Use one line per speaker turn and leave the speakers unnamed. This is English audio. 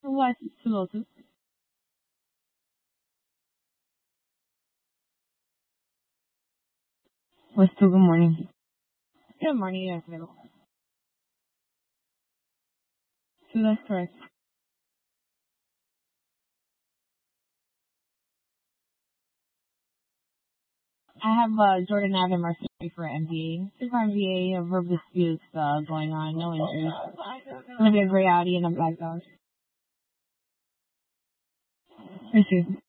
What's Lotus? What's good morning? Good morning, yes, available. So that's correct. I have Jordan Ave and Marseille for NBA. Super NBA, verb disputes going on, no injuries. Olivia Gray Audi and a black dog. Pursue.